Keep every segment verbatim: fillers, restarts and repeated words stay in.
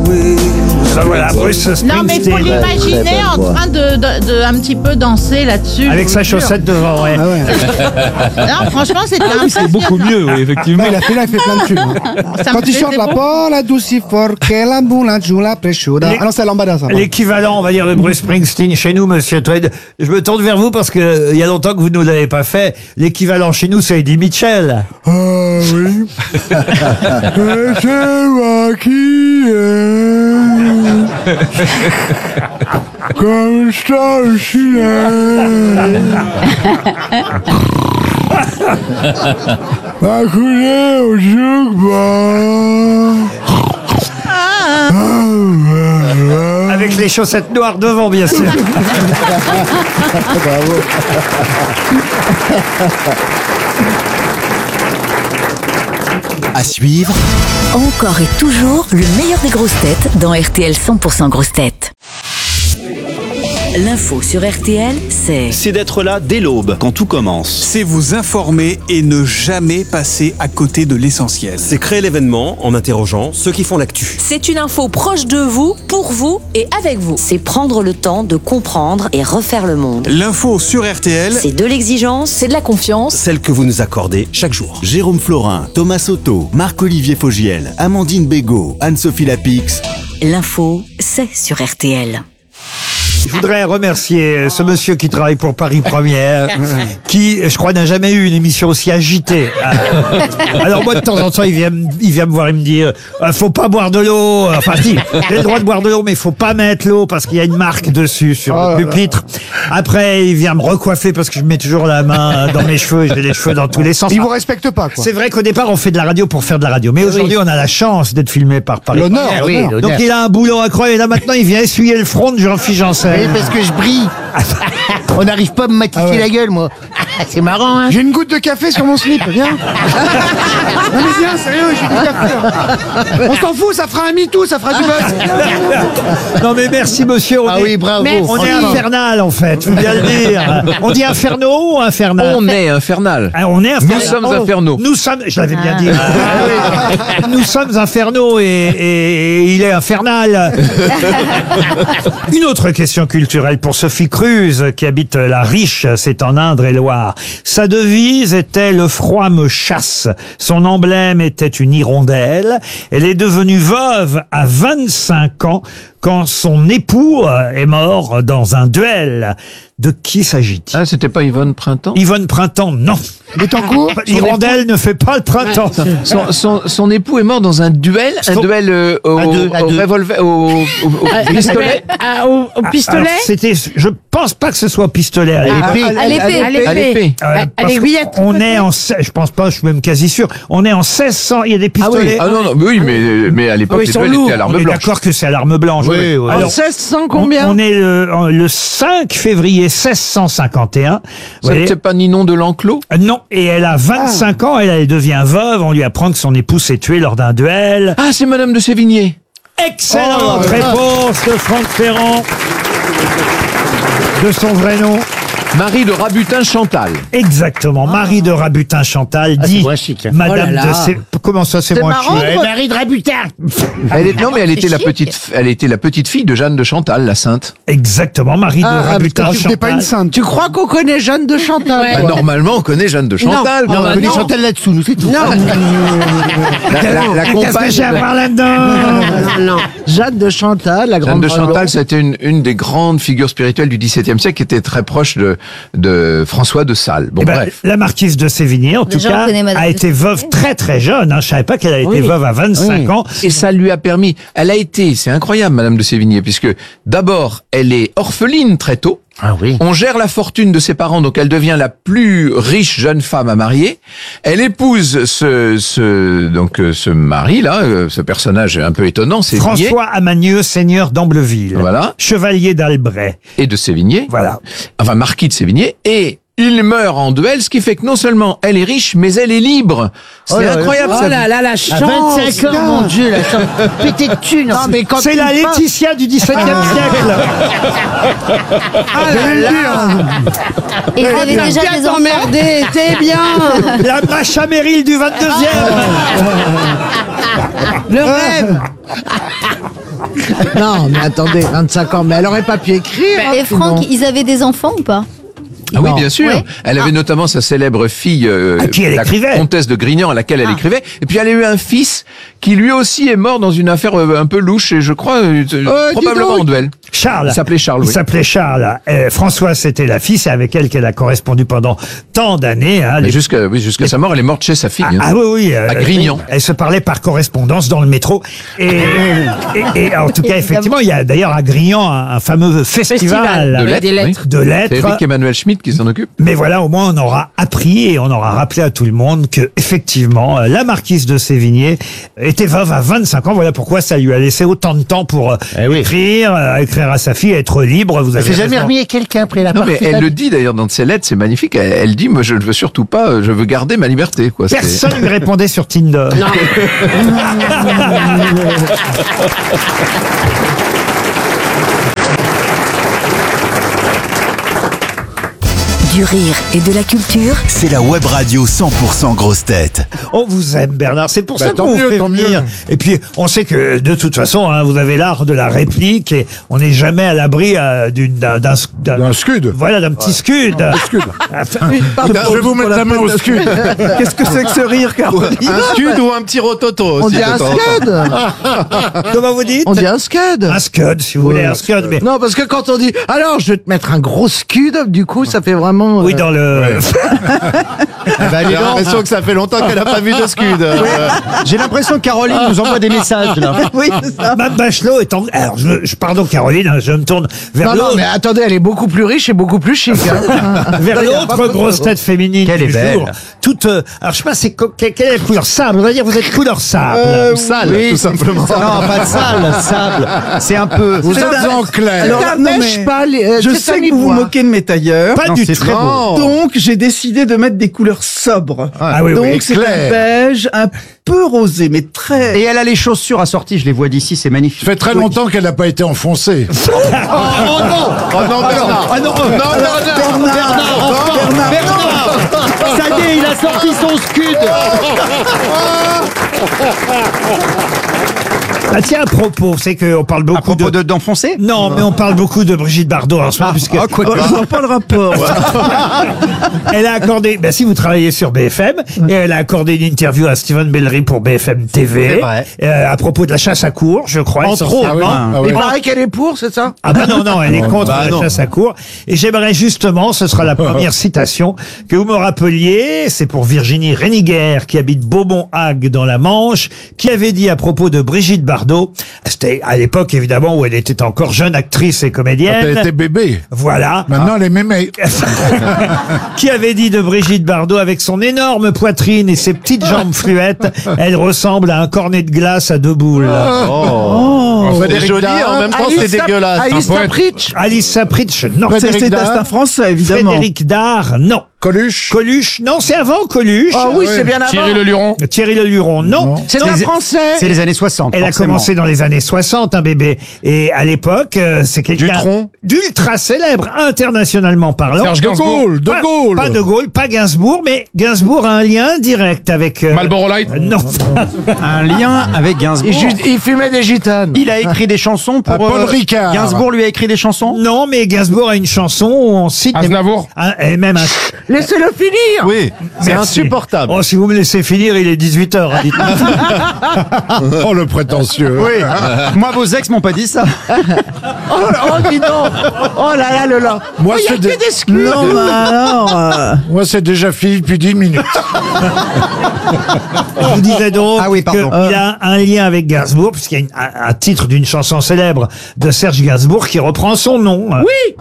Ben voilà, Bruce Springsteen. Non, mais faut l'imaginer en train de, de, de un petit peu danser là-dessus. Avec sa chaussette devant, ouais. Ah ouais. Non, franchement, c'était Ah oui, c'est beaucoup mieux, oui, effectivement. Ouais, il a fait là, il fait plein de tubes. Hein. Ça me Quand il chante plaisait la beaucoup. Paula Ducifor, que la boula giula presciuda. Les- Ah non, c'est Lambada, ça. L'équivalent, on va dire, de Bruce Springsteen chez nous, monsieur Tweed. Je me tourne vers vous parce que euh, il y a longtemps que vous ne nous l'avez pas fait. L'équivalent chez nous, c'est Eddie Mitchell. Ah oui. Et c'est moi qui aime. Comme ça, je suis accoudé au jukebox. Avec les chaussettes noires devant, bien sûr. Bravo. À suivre, Encore et toujours le meilleur des grosses têtes dans R T L cent pour cent grosses têtes. L'info sur R T L, c'est c'est d'être là dès l'aube, quand tout commence. C'est vous informer et ne jamais passer à côté de l'essentiel. C'est créer l'événement en interrogeant ceux qui font l'actu. C'est une info proche de vous, pour vous et avec vous. C'est prendre le temps de comprendre et refaire le monde. L'info sur R T L, C'est de l'exigence, C'est de la confiance. Celle que vous nous accordez chaque jour. Jérôme Florin, Thomas Soto, Marc-Olivier Fogiel, Amandine Bégaud, Anne-Sophie Lapix. l'info, c'est sur R T L. Je voudrais remercier ce monsieur qui travaille pour Paris Première, qui, je crois, n'a jamais eu une émission aussi agitée. Alors moi, de temps en temps, il vient, me- il vient me voir et me dire euh, faut pas boire de l'eau. Enfin, si, j'ai le droit de boire de l'eau, mais il faut pas mettre l'eau parce qu'il y a une marque dessus sur Oh là le là. pupitre. Après, il vient me recoiffer parce que je mets toujours la main dans mes cheveux et j'ai les cheveux dans tous les sens. Il vous respecte pas, quoi. C'est vrai qu'au départ, on fait de la radio pour faire de la radio. Mais aujourd'hui, on a la chance d'être filmé par Paris L'honneur, Première. oui, l'honneur. Donc, il a un boulot incroyable. Et là, maintenant, il vient essuyer le front de Jean-Philippe Janssen. Oui, parce que je brille. On n'arrive pas à me maquiller Ah ouais. la gueule, moi. C'est marrant, hein. J'ai une goutte de café sur mon slip, viens. Non mais viens, sérieux, j'ai du café. Hein. On s'en fout, ça fera un MeToo, ça fera du buzz. Non mais merci monsieur. On Ah est, oui, bravo. Merci. on est franchement. infernal en fait, faut bien le dire. On dit inferno ou infernal? On est infernal. Ah, on est infernal. Nous sommes Oh, infernaux. Nous sommes, je l'avais bien dit. Ah Nous sommes infernaux et, et- et il est infernal. Une autre question culturelle pour Sophie Cruz qui habite la Riche, c'est en Indre-et-Loire. Sa devise était le froid me chasse. Son emblème était une hirondelle. Elle est devenue veuve à vingt-cinq ans quand son époux euh, est mort dans un duel. De qui s'agit-il? Ah, c'était pas Yvonne Printemps? Yvonne Printemps, non. Bettencourt. L'hirondelle ne fait pas le printemps. Son, son, son époux est mort dans un duel, un Son- duel euh, au, À deux, à au deux. revolver, au, au, au pistolet. Ah, au, au pistolet. Alors, c'était, je pense pas que ce soit au pistolet. à l'époque. Épée. À l'épée. À l'épée. À l'épée. Euh, À parce l'aiguillette. qu'on est en, se- je pense pas, je suis même quasi sûr. On est en seize cents. Il y a des pistolets. Ah non, non, mais oui, mais, mais à l'époque, Oui, ils les sont duels lourds. étaient à on l'arme est blanche. d'accord que c'est à l'arme blanche. Oui, oui. Alors, seize cents on, combien? on est le, en- le cinq février seize cent cinquante et un. Vous Ça voyez. n'était pas Ninon de l'Enclos? Euh, Non, et elle a vingt-cinq ans, elle, elle devient veuve, on lui apprend que son époux s'est tué lors d'un duel. Ah, c'est Madame de Sévigné. Excellente Oh, réponse de Franck Ferrand, de son vrai nom. Marie de Rabutin Chantal. Exactement, Marie de Rabutin Chantal Ah, c'est dit moins chic, hein. Madame Oh là là. de Sé... Comment ça, c'est C'est moins marrant. chic? Ouais, Marie de Rabutin. Elle est, non, mais elle était la chic. petite, elle était la petite fille de Jeanne de Chantal, la sainte. Exactement, Marie de Ah, parce Rabutin que tu n'es pas une Chantal. sainte. Tu crois qu'on connaît Jeanne de Chantal? Bah, normalement, on connaît Jeanne de Chantal. Non, quand on même. connaît Chantal là-dessous, nous, c'est tout. Non, La, la, la Qu'est-ce que compagne. j'ai à de- voir là-dedans? non, non. Jeanne de Chantal, la grande. Jeanne de Chantal, c'était une, une des grandes figures spirituelles du dix-septième siècle qui était très proche de, de François de Sales. Bon, Eh ben, bref. la marquise de Sévigné, en tout Déjà, on cas, connaît Madame a de été veuve très très jeune. Hein. Je savais pas qu'elle a été Oui. veuve à vingt-cinq Oui. ans. Et ça lui a permis, elle a été, c'est incroyable, Madame de Sévigné, puisque d'abord, elle est orpheline très tôt. Ah oui. On gère la fortune de ses parents, donc elle devient la plus riche jeune femme à marier. Elle épouse ce, ce donc euh, ce mari là, euh, ce personnage un peu étonnant, c'est François Amanieu, seigneur d'Ambleville. Voilà. Chevalier d'Albret. et de Sévigné. Voilà. Enfin, marquis de Sévigné. Et il meurt en duel, ce qui fait que non seulement elle est riche, mais elle est libre. C'est Oh là là. incroyable Oh ça. là là, la À chance. vingt-cinq ans, mon Dieu, la chance. Pété de thunes. Non, mais quand C'est tu la me parles- Laetitia du dix-septième siècle. Ah là là. Et vous avez T'as déjà bien des enfants? t'emmerder, c'est bien. La Macha Merrill du vingt-deuxième. Le rêve. Non, mais attendez, vingt-cinq ans, mais elle aurait pas pu écrire. hein, Et Franck, sinon. ils avaient des enfants ou pas? Ah oui, Non. bien sûr. Ouais. Elle avait notamment sa célèbre fille, euh, À qui elle la écrivait. comtesse de Grignan, à laquelle elle écrivait. Et puis elle a eu un fils qui lui aussi est mort dans une affaire euh, un peu louche, et je crois euh, Euh, dis probablement donc. en duel. Charles. Il s'appelait Charles, Il oui. s'appelait Charles. Euh, Françoise, c'était la fille, c'est avec elle qu'elle a correspondu pendant tant d'années. Hein, Mais les- jusqu'à oui, jusqu'à sa mort, elle est morte chez sa fille. Ah, hein. ah oui, oui. euh, À Grignan. Elle se parlait par correspondance dans le métro. Et, et, et en tout cas, effectivement, il y a d'ailleurs à Grignan un, un fameux festival, Festival. De Ouais, lettres. des oui. lettres. de lettres. C'est Eric Emmanuel Schmitt qui s'en occupe. Mais voilà, au moins, on aura appris et on aura rappelé à tout le monde que, effectivement, euh, la marquise de Sévigné était veuve à vingt-cinq ans. Voilà pourquoi ça lui a laissé autant de temps pour euh, Eh oui. écrire, euh, écrire à sa fille, être libre. Vous Elle avez s'est jamais raison. remis à quelqu'un après la Non, mais partie. elle le dit d'ailleurs dans ses lettres, c'est magnifique. Elle, elle dit, moi, je ne veux surtout pas, euh, je veux garder ma liberté, quoi. C'est- Personne ne lui répondait sur Tinder. Du rire et de la culture. C'est la web radio cent pour cent grosse tête. On vous aime, Bernard. C'est pour Bah, ça tant qu'on vous mieux, fait tant venir. mieux. Et puis, on sait que de toute façon, hein, vous avez l'art de la réplique et on n'est jamais à l'abri euh, d'une d'un d'un D'un scud. Voilà, d'un petit scud. Scud. Enfin, Je vais vous mettre la main au scud. Qu'est-ce que c'est que ce rire, Caroline? Un scud ou un petit rototo On aussi. dit de un temps en temps. scud. comment vous dites? On dit un scud. Un scud, si vous voulez, un scud. Mais Non, parce que quand on dit, alors, je vais te mettre un gros scud, du coup, ça fait vraiment... oui, euh, dans le. J'ai l'impression que ça fait longtemps qu'elle n'a pas vu de scud. Euh, J'ai l'impression que Caroline nous envoie des messages là. Oui, c'est ça. Mme Bachelot est en. Alors, je, je pardon, Caroline, hein, je me tourne vers Non, non, l'autre. mais attendez, elle est beaucoup plus riche et beaucoup plus chic. Hein. Vers Il y a pas l'autre photo. grosse tête féminine Qu'elle du est belle. jour. Toute, euh, alors je sais pas, c'est co- quelle, quelle est la couleur sable. On va dire vous êtes couleur sable. Euh, sale, Oui, tout simplement. Non, pas de sale, sable. C'est un peu. Vous C'est êtes un- en clair. Alors, Alors, non, non, mais mais pas les, euh, je c'est sais un que vous vous ivoire. moquez de mes tailleurs. Pas Non, du c'est tout. très beau. Donc, j'ai décidé de mettre des couleurs sobres. Ah oui, oui. Donc, c'est clair. un beige, un peu rosé, mais très... Et elle a les chaussures assorties, je les vois d'ici, c'est magnifique. Ça fait très longtemps qu'elle n'a pas été enfoncée. Oh non, Bernard. Ah non, Non, Bernard. Bernard, Bernard, ça y est, il a sorti son scud. Ah tiens, à propos, c'est qu'on parle beaucoup À propos de... de d'enfoncer. Non, mais on parle beaucoup de Brigitte Bardot en ce moment, puisque Ah, quoi que- Je vois pas le rapport. elle a accordé, ben si vous travaillez sur B F M, et elle a accordé une interview à Stephen Bellery pour B F M T V, C'est vrai. euh, à propos de la chasse à courre, je crois. Entre essentiellement. autres. Ah Il ouais. paraît qu'elle est pour, c'est ça? Ah bah non, non, elle est contre bah la non. chasse à courre. Et j'aimerais justement, ce sera la première citation, que vous me rappeliez, c'est pour Virginie Réniger, qui habite Beaumont-Hague dans la Manche, qui avait dit à propos de Brigitte Bardot, c'était à l'époque évidemment où elle était encore jeune actrice et Quand elle comédienne. était bébé. Voilà. Maintenant, elle est mémé. Qui avait dit de Brigitte Bardot, avec son énorme poitrine et ses petites jambes fluettes, elle ressemble à un cornet de glace à deux boules. Oh, c'est Frédéric joli, Dard. en même temps, c'est Alice Sap- dégueulasse. Alice Sapritch. Alice Sapritch, non. C'est Frédéric c'est Dard. un français, évidemment. Frédéric Dard, non. Coluche. Coluche, non, c'est avant Coluche. Ah oui, ouais. c'est bien avant. Luron. Thierry Le Luron, non. C'est Non, un les- français. C'est les années soixante. Elle a forcément. commencé dans les années soixante, un bébé. Et à l'époque, euh, c'est quelqu'un Dutronc. d'ultra célèbre, internationalement parlant. Serge De Gainsbourg. Gaulle. De Pas- Gaulle. Pas de Gaulle, pas Gainsbourg, mais Gainsbourg a un lien direct avec... euh, Marlboro Light. euh, Non. Un lien avec Gainsbourg. Il, ju- il fumait des gitanes. Il a écrit des chansons pour. Ah, Paul Ricard. Gainsbourg lui a écrit des chansons. Non, mais Gainsbourg a une chanson où on cite... Aznavour. un- et même un... Laissez-le finir. Oui, c'est Merci. insupportable. Oh, si vous me laissez finir, il est dix-huit heures. Hein, dites-moi. Oh, le prétentieux. Oui. Moi, vos ex m'ont pas dit ça. Oh, oh, dis donc. Oh là là là là. Moi, Oh, il y a c'est que de- des scouts. Non, mais alors... euh, Moi, c'est déjà fini depuis dix minutes. Je vous disais donc Ah oui, pardon. qu'il a un lien avec Gainsbourg, puisqu'il y a une- un, un titre d'une chanson célèbre de Serge Gainsbourg qui reprend son nom. Oui.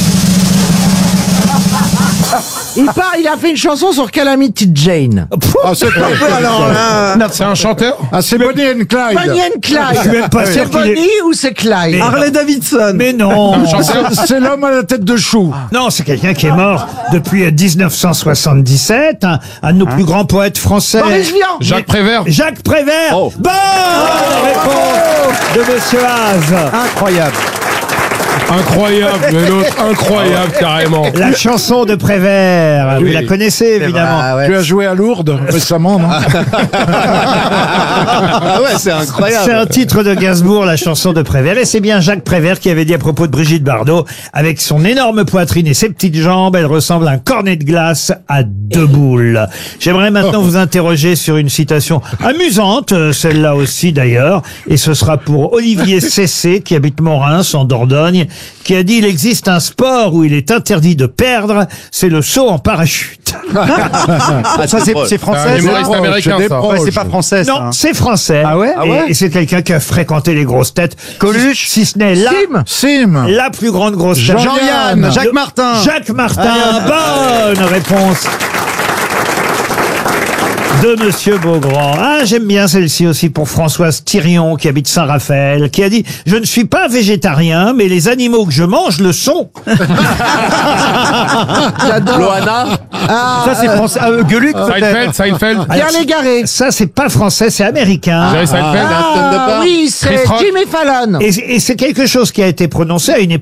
Il part, il a fait une chanson sur Calamity Jane. Ah, c'est Alors là, C'est un chanteur. ah, c'est Bonnie and Clyde. Bonnie and Clyde. Je suis même pas sûr C'est qu'il est- Bonnie ou c'est Clyde? Mais- Harley Davidson. Mais non, C'est- C'est l'homme à la tête de chou. non, c'est quelqu'un qui est mort depuis dix-neuf cent soixante-dix-sept, un, un de nos plus grands poètes français. Boris Vian. Jacques Prévert. Jacques Prévert. Oh. Bonne réponse de Monsieur Haas. Incroyable. Incroyable, mais l'autre, incroyable, carrément. La chanson de Prévert, vous la connaissez évidemment. Ah ouais. Tu as joué à Lourdes récemment, non? Ah ouais, c'est incroyable. C'est un titre de Gainsbourg, la chanson de Prévert. Et c'est bien Jacques Prévert qui avait dit à propos de Brigitte Bardot, avec son énorme poitrine et ses petites jambes, elle ressemble à un cornet de glace à deux boules. J'aimerais maintenant vous interroger sur une citation amusante, euh, celle-là aussi d'ailleurs, et ce sera pour Olivier Cessé, qui habite Morins, en Dordogne, qui a dit « Il existe un sport où il est interdit de perdre, c'est le saut en parachute. » Ah, ça, c'est c'est français. C'est un ça humoriste américain, ça. Ouais, c'est pas français, ça. Non, c'est français. Ah ouais Ah Et- ouais Et, c'est quelqu'un qui a fréquenté les grosses têtes. Coluche Si, si ce n'est la, Sim. la plus grande grosse tête. Jean-Yann, Jacques De- Martin. Jacques Martin, bonne réponse de Monsieur Beaugrand. Ah, j'aime bien celle-ci aussi pour Françoise Thirion, qui habite Saint-Raphaël, qui a dit « Je ne suis pas végétarien, mais les animaux que je mange le sont. J'adore. Loana. Ah, Ça, c'est français. Ah, euh, Gueluc, peut-être. Seinfeld, Seinfeld. » Pierre Légaré. Ça, c'est pas français, c'est américain. Jerry Seinfeld. Ah, oui, c'est Chris Rock. Jimmy Fallon. Et, et c'est quelque chose qui a été prononcé à une époque